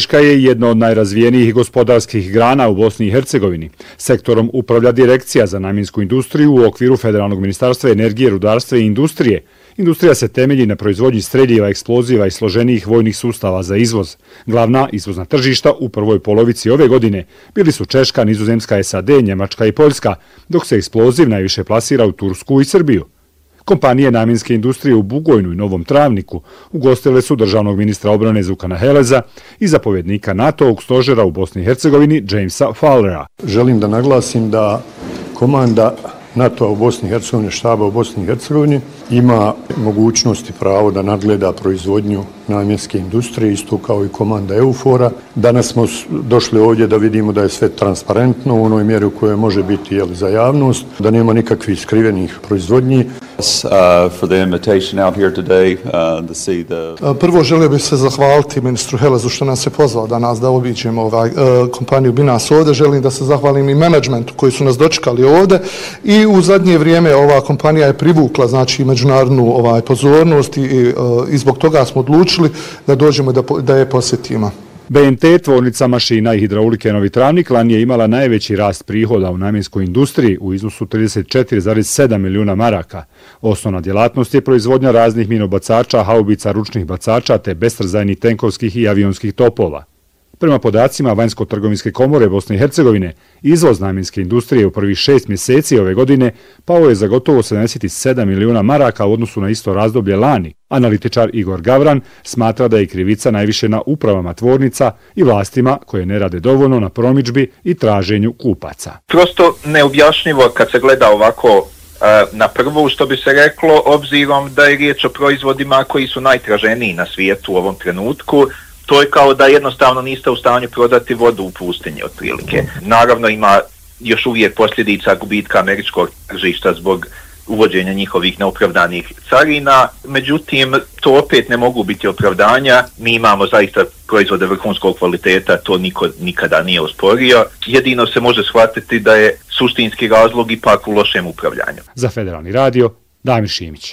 Češka je jedna od najrazvijenijih gospodarskih grana u Bosni i Hercegovini. Sektorom upravlja Direkcija za namjensku industriju u okviru Federalnog ministarstva energije, rudarstva i industrije. Industrija se temelji na proizvodnji streljiva, eksploziva i složenijih vojnih sustava za izvoz. Glavna izvozna tržišta u prvoj polovici ove godine bili su Češka, Nizozemska, SAD, Njemačka i Poljska, dok se eksploziv najviše plasira u Tursku i Srbiju. Kompanije namjenske industrije u Bugojnu i Novom Travniku ugostile su državnog ministra obrane Zukana Heleza i zapovjednika NATO-ovog stožera u Bosni i Hercegovini Jamesa Fowlera. Želim da naglasim da komanda NATO-a u Bosni i Hercegovini, štaba u Bosni i Hercegovini, ima mogućnost i pravo da nadgleda proizvodnju namjenske industrije, isto kao i komanda EUFOR-a. Danas smo došli ovdje da vidimo da je sve transparentno u onoj mjeri u kojoj može biti za javnost, da nema nikakvih skrivenih proizvodnji. Prvo želio bih se zahvaliti ministru Helezu što nas je pozvao danas da obiđemo kompaniju Binas ovdje. Želim da se zahvalim i menadžmentu koji su nas dočekali ovdje i u zadnje vrijeme ova kompanija je privukla znači međunarodnu pozornost i zbog toga smo odlučili da dođemo da je posjetimo. BNT, tvornica mašina i hidraulike Novi Travnik, lani je imala najveći rast prihoda u namjenskoj industriji u iznosu 34,7 milijuna maraka. Osnovna djelatnost je proizvodnja raznih minobacača, haubica, ručnih bacača te bestrzajnih tenkovskih i avionskih topova. Prema podacima Vanjsko-trgovinske komore Bosne i Hercegovine, izvoz namjenske industrije u prvih 6 mjeseci ove godine pao je za gotovo 77 milijuna maraka u odnosu na isto razdoblje lani. Analitičar Igor Gavran smatra da je krivica najviše na upravama tvornica i vlastima koje ne rade dovoljno na promidžbi i traženju kupaca. Prosto neobjašnjivo kad se gleda ovako na prvu, što bi se reklo, obzirom da je riječ o proizvodima koji su najtraženiji na svijetu u ovom trenutku. To je kao da jednostavno niste u stanju prodati vodu u pustinji otprilike. Naravno ima još uvijek posljedica gubitka američkog tržišta zbog uvođenja njihovih neopravdanih carina, međutim to opet ne mogu biti opravdanja. Mi imamo zaista proizvode vrhunskog kvaliteta, to niko nikada nije osporio. Jedino se može shvatiti da je suštinski razlog ipak u lošem upravljanju. Za Federalni radio, Damir Šimić.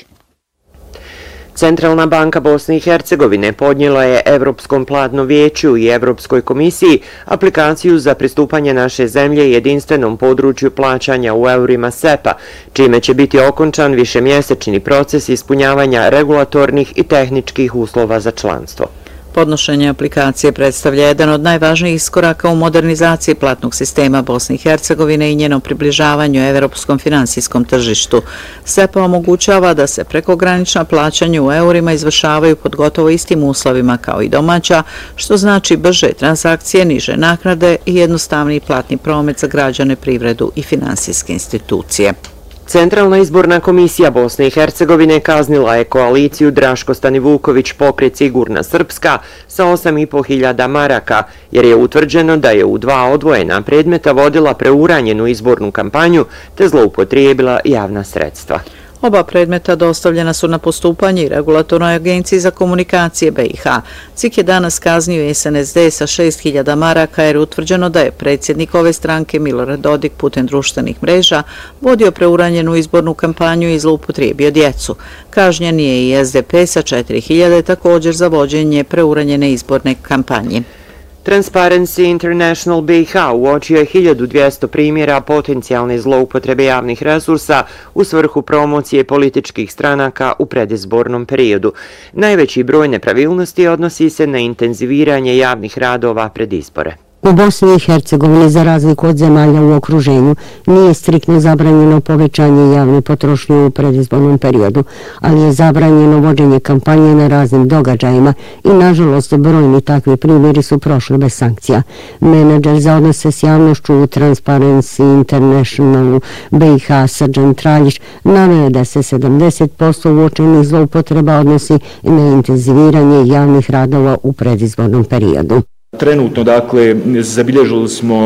Centralna banka Bosne i Hercegovine podnijela je Evropskom platnom vijeću i Evropskoj komisiji aplikaciju za pristupanje naše zemlje jedinstvenom području plaćanja u eurima SEPA, čime će biti okončan višemjesečni proces ispunjavanja regulatornih i tehničkih uslova za članstvo. Podnošenje aplikacije predstavlja jedan od najvažnijih iskoraka u modernizaciji platnog sistema Bosne i Hercegovine i njenom približavanju evropskom finansijskom tržištu. SEPA omogućava da se prekogranična plaćanja u eurima izvršavaju pod gotovo istim uslovima kao i domaća, što znači brže transakcije, niže naknade i jednostavniji platni promet za građane, privredu i finansijske institucije. Centralna izborna komisija Bosne i Hercegovine kaznila je koaliciju Draško Stanivuković pokret Sigurna Srpska sa 8.500 maraka, jer je utvrđeno da je u 2 odvojena predmeta vodila preuranjenu izbornu kampanju te zloupotrijebila javna sredstva. Oba predmeta dostavljena su na postupanje i Regulatornoj agenciji za komunikacije BiH. CIK je danas kaznio SNSD sa 6.000 maraka jer je utvrđeno da je predsjednik ove stranke Milorad Dodik putem društvenih mreža vodio preuranjenu izbornu kampanju i zloupotrijebio djecu. Kažnjen je i SDP sa 4.000 također za vođenje preuranjene izborne kampanje. Transparency International BiH uočio je 1200 primjera potencijalne zloupotrebe javnih resursa u svrhu promocije političkih stranaka u predizbornom periodu. Najveći broj nepravilnosti odnosi se na intenziviranje javnih radova pred izbore. U Bosni i Hercegovini, za razliku od zemalja u okruženju, nije striktno zabranjeno povećanje javne potrošnje u predizbornom periodu, ali je zabranjeno vođenje kampanje na raznim događajima i, nažalost, brojni takvi primjeri su prošli bez sankcija. Menadžer za odnose s javnošću u Transparency International BiH Srđan Traljić naveo da se 70% uočenih zloupotreba odnosi na intenziviranje javnih radova u predizbornom periodu. Trenutno, zabilježili smo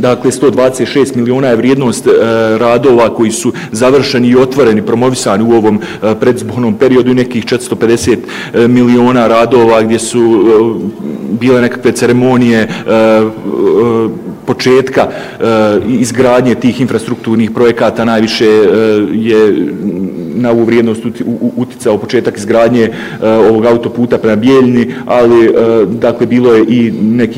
126 milijuna je vrijednost radova koji su završeni i otvoreni, promovisani u ovom predizbornom periodu i nekih 450 milijuna radova gdje su bile nekakve ceremonije početka izgradnje tih infrastrukturnih projekata. Najviše je na ovu vrijednost uticao početak izgradnje ovog autoputa prema Bijeljini, ali bilo je i nekih